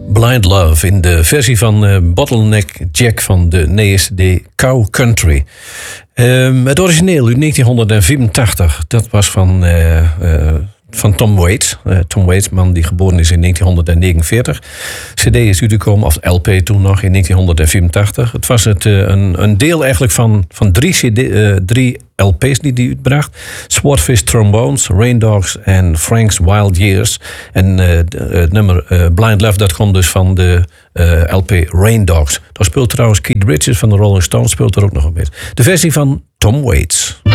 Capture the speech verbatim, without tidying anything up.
Blind Love in de versie van uh, Bottleneck Jack van de N E S D Cow Country. Um, het origineel uit negentien vierentachtig, dat was van, uh, uh, van Tom Waits. Uh, Tom Waits, man die geboren is in negentien negenenveertig. C D is uitgekomen, of L P toen nog, in negentien vierentachtig. Het was het, uh, een, een deel eigenlijk van, van drie, C D, uh, drie L P's die hij uitbracht. Swordfish Trombones, Rain Dogs en Frank's Wild Years. En uh, het nummer uh, Blind Love, dat komt dus van de uh, L P Rain Dogs. Daar speelt trouwens Keith Richards van de Rolling Stones speelt er ook nog een beetje. De versie van Tom Waits.